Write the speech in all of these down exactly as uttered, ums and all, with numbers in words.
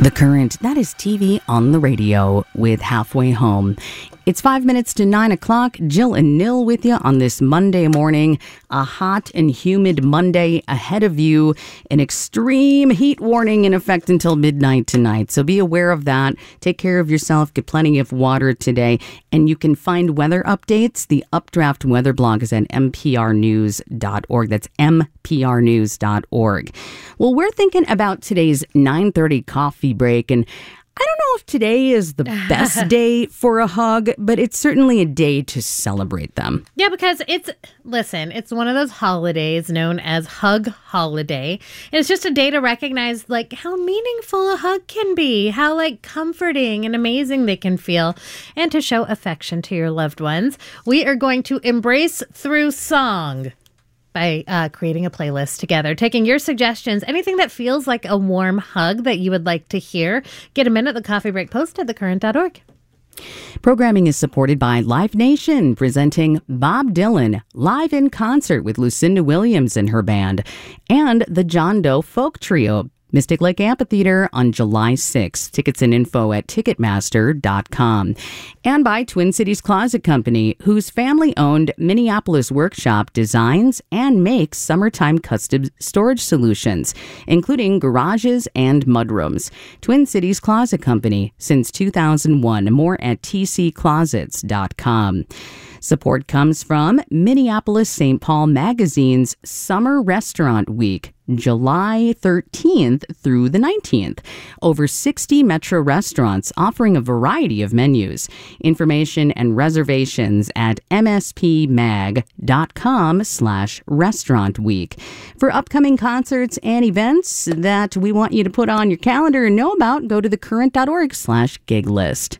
The Current, that is T V on the radio with Halfway Home. It's five minutes to nine o'clock. Jill and Nil with you on this Monday morning. A hot and humid Monday ahead of you. An extreme heat warning in effect until midnight tonight. So be aware of that. Take care of yourself. Get plenty of water today. And you can find weather updates. The Updraft weather blog is at m p r news dot org. That's m p r news dot org. Well, we're thinking about today's nine thirty coffee break, and I don't know if today is the best day for a hug, but it's certainly a day to celebrate them. Yeah, because it's, listen, it's one of those holidays known as Hug Holiday. And it's just a day to recognize, like, how meaningful a hug can be, how, like, comforting and amazing they can feel, and to show affection to your loved ones. We are going to embrace through song by uh, creating a playlist together, taking your suggestions, anything that feels like a warm hug that you would like to hear. Get them in at the Coffee Break post at the current dot org. Programming is supported by Live Nation, presenting Bob Dylan live in concert with Lucinda Williams and her band, and the John Doe Folk Trio, Mystic Lake Amphitheater on July sixth. Tickets and info at ticketmaster dot com. And by Twin Cities Closet Company, whose family-owned Minneapolis workshop designs and makes summertime custom storage solutions, including garages and mudrooms. Twin Cities Closet Company since two thousand one. More at t c closets dot com. Support comes from Minneapolis Saint Paul Magazine's Summer Restaurant Week, July thirteenth through the nineteenth. Over sixty metro restaurants offering a variety of menus. Information and reservations at m s p mag dot com slash restaurant week. For upcoming concerts and events that we want you to put on your calendar and know about, go to the current dot org slash gig list.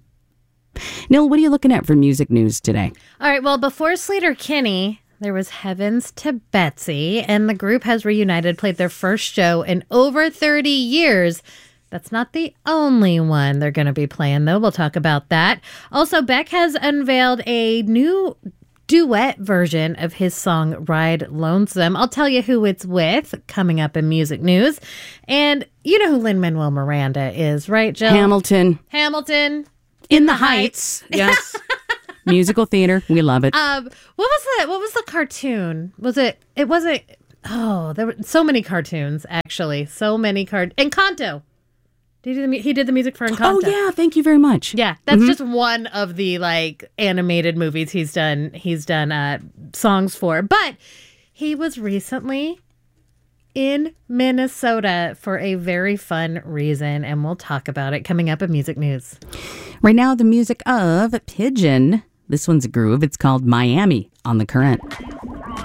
Nil, what are you looking at for music news today? All right, well, before Sleater-Kinney, there was Heavens to Betsy, and the group has reunited, played their first show in over thirty years. That's not the only one they're going to be playing, though. We'll talk about that. Also, Beck has unveiled a new duet version of his song Ride Lonesome. I'll tell you who it's with coming up in music news. And you know who Lin-Manuel Miranda is, right, Jill? Hamilton. Hamilton. In the Heights. Yes. Musical theater. We love it. Um, what was the what was the cartoon? Was it it wasn't oh, there were so many cartoons, actually. So many cart Encanto. Did he do the mu- he did the music for Encanto. Oh yeah, thank you very much. Yeah, that's Mm-hmm. just one of the like animated movies he's done he's done uh songs for. But he was recently in Minnesota for a very fun reason, and we'll talk about it coming up in music news. Right now, the music of Pigeon. This one's a groove. It's called Miami on The Current.